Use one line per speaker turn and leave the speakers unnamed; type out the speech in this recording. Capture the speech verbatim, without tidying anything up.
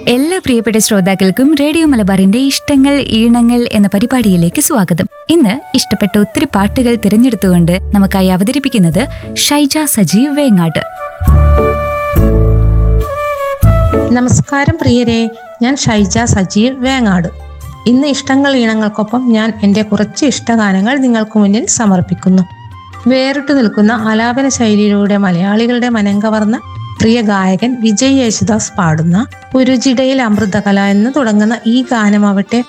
എല്ലാ പ്രിയപ്പെട്ട ശ്രോതാക്കൾക്കും റേഡിയോ മലബാറിന്റെ ഇഷ്ടങ്ങൾ ഈണങ്ങൾ എന്ന പരിപാടിയിലേക്ക് സ്വാഗതം. ഇന്ന് ഇഷ്ടപ്പെട്ട ഒത്തിരി പാട്ടുകൾ തിരഞ്ഞെടുത്തുകൊണ്ട് നമുക്കായി അവതരിപ്പിക്കുന്നത് ഷൈജ സജീവ് വേങ്ങാട്.
നമസ്കാരം പ്രിയരെ, ഞാൻ ഷൈജ സജീവ് വേങ്ങാട്. ഇന്ന് ഇഷ്ടങ്ങൾ ഈണങ്ങൾക്കൊപ്പം ഞാൻ എൻ്റെ കുറച്ച് ഇഷ്ടഗാനങ്ങൾ നിങ്ങൾക്ക് മുന്നിൽ സമർപ്പിക്കുന്നു. വേറിട്ടു നിൽക്കുന്ന ആലാപന ശൈലിയിലൂടെ മലയാളികളുടെ മനം കവർന്ന പ്രിയ ഗായകൻ വിജയ് യേശുദാസ് പാടുന്ന ഒരു ജിടയിൽ അമൃതകല എന്ന് തുടങ്ങുന്ന ഈ ഗാനമാവട്ടെ